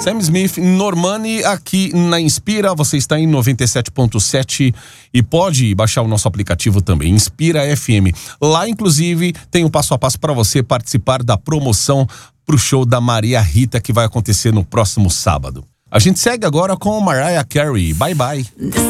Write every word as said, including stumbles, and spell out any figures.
Sam Smith, Normani, aqui na Inspira. Você está em noventa e sete ponto sete e pode baixar o nosso aplicativo também, Inspira F M. Lá, inclusive, tem um passo a passo para você participar da promoção pro show da Maria Rita, que vai acontecer no próximo sábado. A gente segue agora com Mariah Carey. Bye, bye.